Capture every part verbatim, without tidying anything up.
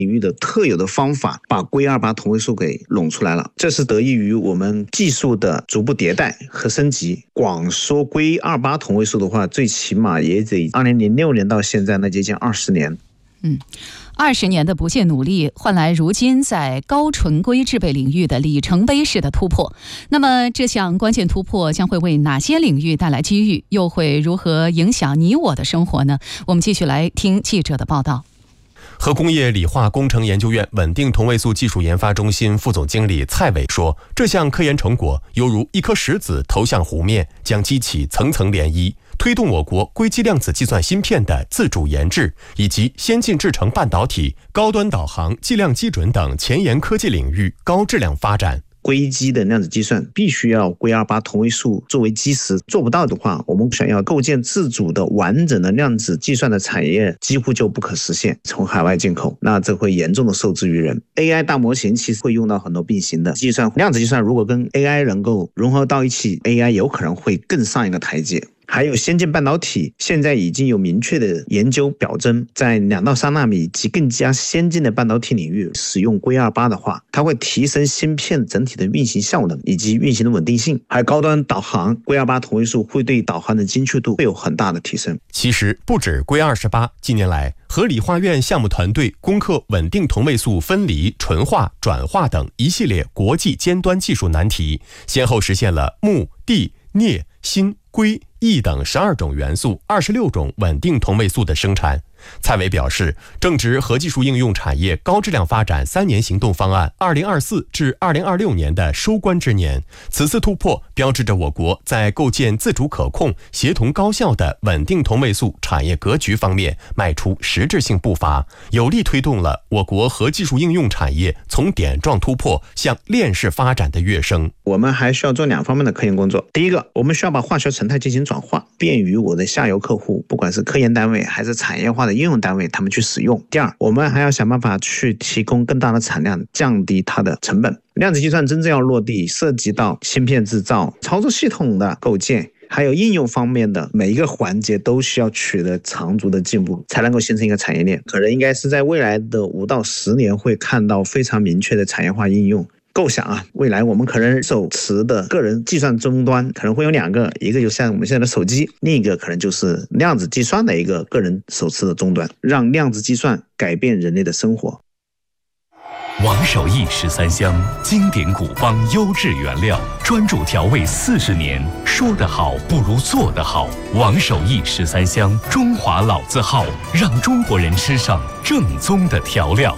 领域的特有的方法，把硅二八同位素给拢出来了。这是得益于我们技术的逐步迭代和升级。光说硅二八同位素的话，最起码也得二零零六年到现在，那接近二十年。 嗯。二十年的不懈努力，换来如今在高纯硅制备领域的里程碑式的突破。那么，这项关键突破将会为哪些领域带来机遇，又会如何影响你我的生活呢？我们继续来听记者的报道。 核工业理化工程研究院稳定同位素技术研发中心副总经理蔡伟说，这项科研成果犹如一颗石子投向湖面，将激起层层涟漪，推动我国硅基量子计算芯片的自主研制，以及先进制程半导体、高端导航、计量基准等前沿科技领域高质量发展。 硅基的量子计算必须要硅二八同位素作为基石，做不到的话，我们想要构建自主的完整的量子计算的产业几乎就不可实现，从海外进口，那这会严重的受制于人。 A I 大模型其实会用到很多并行的计算，量子计算如果跟 A I 能够融合到一起， A I 有可能会更上一个台阶。还有先进半导体，现在已经有明确的研究表征，在两到三纳米及更加先进的半导体领域使用硅二八的话，它会提升芯片整体的运行效能以及运行的稳定性。还有高端导航，硅二八同位素会对导航的精确度会有很大的提升。 其实不止硅二十八，近年来核理化院项目团队攻克稳定同位素分离、纯化、转化等一系列国际尖端技术难题，先后实现了钼、锑、镍、锌、硅、铱等十二种元素、二十六种稳定同位素的生产。蔡伟表示，正值核技术应用产业高质量发展三年行动方案二零二四至二零二六年的收官之年，此次突破标志着我国在构建自主可控、协同高效的稳定同位素产业格局方面迈出实质性步伐，有力推动了我国核技术应用产业从点状突破向链式发展的跃升。 我们还需要做两方面的科研工作。第一个，我们需要把化学成态进行转化，便于我的下游客户，不管是科研单位还是产业化的应用单位，他们去使用。第二，我们还要想办法去提供更大的产量，降低它的成本。量子计算真正要落地，涉及到芯片制造、操作系统的构建，还有应用方面的每一个环节都需要取得长足的进步，才能够形成一个产业链。可能应该是在未来的五到十年会看到非常明确的产业化应用。构想啊，未来我们可能手持的个人计算终端可能会有两个，一个就像我们现在的手机，另一个可能就是量子计算的一个个人手持的终端，让量子计算改变人类的生活。 王守义十三香，经典古方优质原料，专注调味四十年，说得好不如做得好。王守义十三香，中华老字号，让中国人吃上正宗的调料。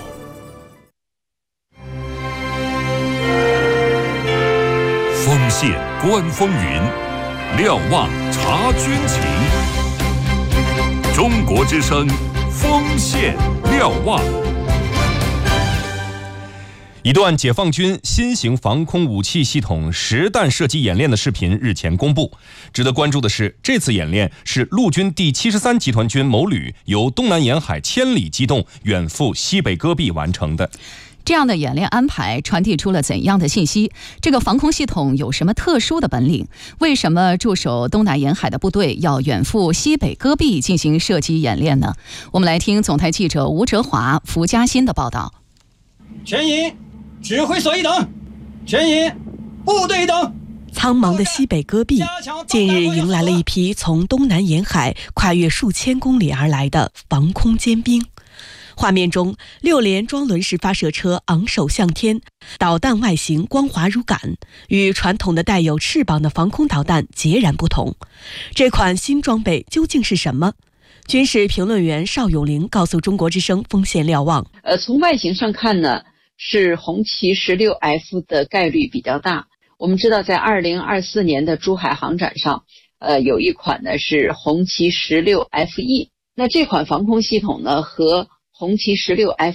锋线观风云，瞭望察军情。中国之声，锋线瞭望。 一段解放军新型防空武器系统实弹射击演练的视频日前公布。值得关注的是，这次演练是陆军第七十三集团军某旅由东南沿海千里机动远赴西北戈壁完成的。 这样的演练安排传递出了怎样的信息？这个防空系统有什么特殊的本领？为什么驻守东南沿海的部队要远赴西北戈壁进行射击演练呢？我们来听总台记者吴哲华、福嘉欣的报道。 全营指挥所一等，全营部队一等。 苍茫的西北戈壁近日迎来了一批从东南沿海跨越数千公里而来的防空尖兵。画面中，六连装轮式发射车昂首向天，导弹外形光滑如杆，与传统的带有翅膀的防空导弹截然不同。这款新装备究竟是什么？军事评论员邵永玲告诉中国之声锋线瞭望： 呃，从外形上看呢，是红旗 十六 F 的概率比较大。我们知道，在二零二四年的珠海航展上，呃，有一款呢是红旗 十六 F E。那这款防空系统呢和红旗 十六 F